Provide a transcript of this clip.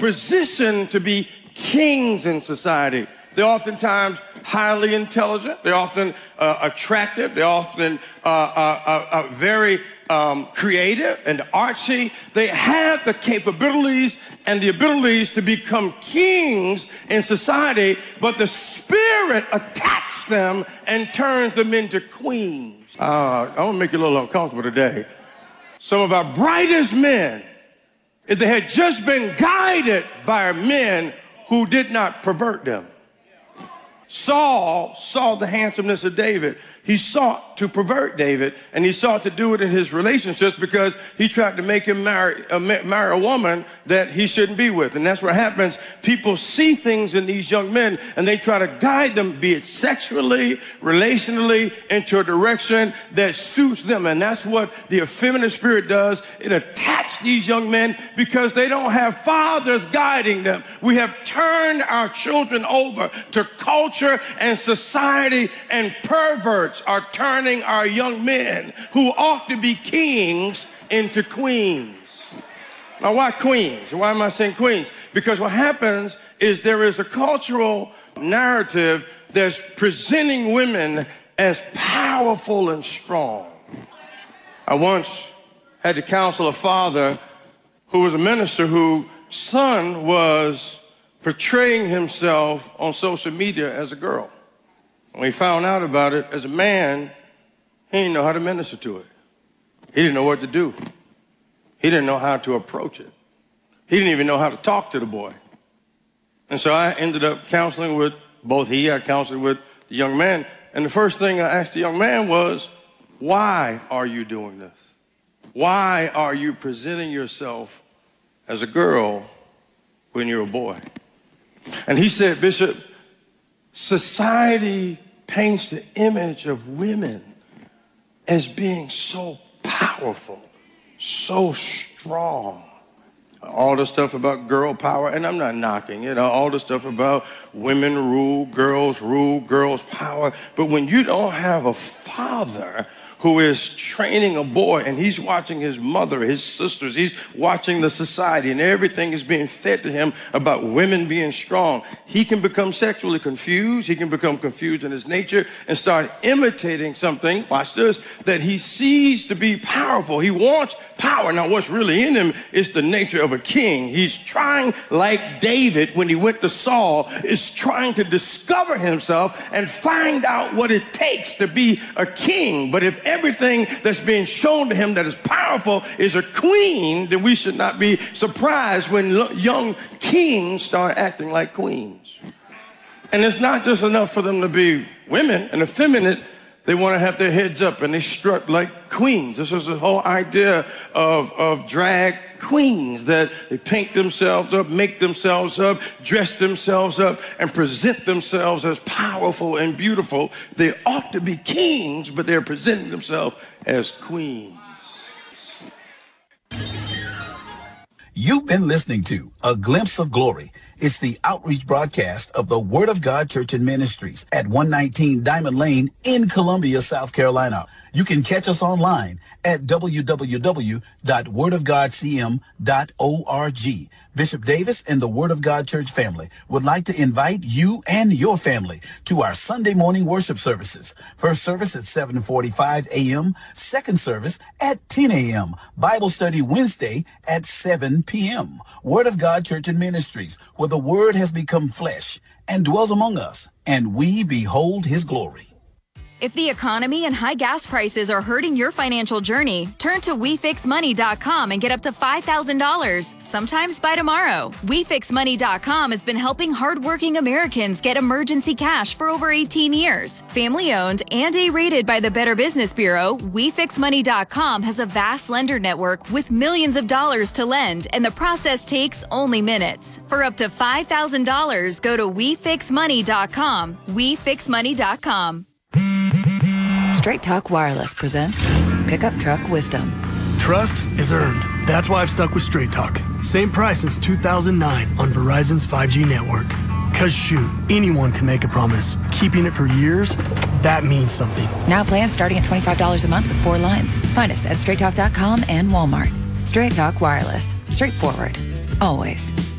positioned to be kings in society. They're oftentimes highly intelligent. They're often attractive. They're often very creative and artsy. They have the capabilities and the abilities to become kings in society, but the Spirit attacks them and turns them into queens. I want to make you a little uncomfortable today. Some of our brightest men, if they had just been guided by men who did not pervert them. Saul saw the handsomeness of David. He sought to pervert David, and he sought to do it in his relationships because he tried to make him marry a woman that he shouldn't be with. And that's what happens. People see things in these young men, and they try to guide them, be it sexually, relationally, into a direction that suits them. And that's what the effeminate spirit does. It attacks these young men because they don't have fathers guiding them. We have turned our children over to culture and society, and perverts are turning our young men who ought to be kings into queens. Now, why queens? Why am I saying queens? Because what happens is there is a cultural narrative that's presenting women as powerful and strong. I once had to counsel a father who was a minister whose son was portraying himself on social media as a girl. When he found out about it, as a man, he didn't know how to minister to it. He didn't know what to do. He didn't know how to approach it. He didn't even know how to talk to the boy. And so I ended up counseling with I counseled with the young man. And the first thing I asked the young man was, why are you doing this? Why are you presenting yourself as a girl when you're a boy? And he said, Bishop, society paints the image of women as being so powerful, so strong. All the stuff about girl power, and I'm not knocking it, all the stuff about women rule, girls power. But when you don't have a father who is training a boy, and he's watching his mother, his sisters, he's watching the society, and everything is being fed to him about women being strong, he can become sexually confused. He can become confused in his nature and start imitating something, watch this, that he sees to be powerful. He wants power. Now, what's really in him is the nature of a king. He's trying, like David when he went to Saul, is trying to discover himself and find out what it takes to be a king. But if everything that's being shown to him that is powerful is a queen, then we should not be surprised when young kings start acting like queens. And it's not just enough for them to be women and effeminate. They want to have their heads up and they strut like queens. This is the whole idea of drag queens, that they paint themselves up, make themselves up, dress themselves up, and present themselves as powerful and beautiful. They ought to be kings, but they're presenting themselves as queens. You've been listening to A Glimpse of Glory. It's the outreach broadcast of the Word of God Church and Ministries at 119 Diamond Lane in Columbia, South Carolina. You can catch us online at www.wordofgodcm.org. Bishop Davis and the Word of God Church family would like to invite you and your family to our Sunday morning worship services. First service at 7:45 a.m., second service at 10 a.m., Bible study Wednesday at 7 p.m. Word of God Church and Ministries, where the Word has become flesh and dwells among us, and we behold His glory. If the economy and high gas prices are hurting your financial journey, turn to WeFixMoney.com and get up to $5,000, sometimes by tomorrow. WeFixMoney.com has been helping hardworking Americans get emergency cash for over 18 years. Family-owned and A-rated by the Better Business Bureau, WeFixMoney.com has a vast lender network with millions of dollars to lend, and the process takes only minutes. For up to $5,000, go to WeFixMoney.com. WeFixMoney.com. Straight Talk Wireless presents Pickup Truck Wisdom. Trust is earned. That's why I've stuck with Straight Talk. Same price since 2009 on Verizon's 5G network. Cause shoot, anyone can make a promise. Keeping it for years, that means something. Now plans starting at $25 a month with 4 lines. Find us at straighttalk.com and Walmart. Straight Talk Wireless. Straightforward. Always.